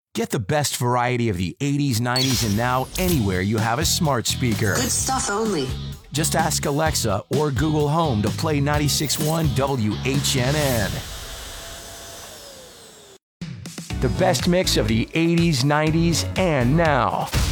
Get the best variety of the 80s, 90s, and now anywhere you have a smart speaker. Good stuff only. Just ask Alexa or Google Home to play 96.1 WHNN. The best mix of the 80s, 90s, and now.